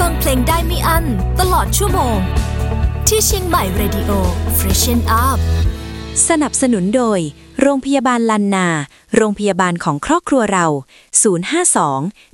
ฟังเพลงได้ไม่อั้นตลอดชั่วโมงที่เชียงใหม่ Radio Freshen Up สนับสนุนโดยโรงพยาบาลลันนาโรงพยาบาลของครอบครัวเรา052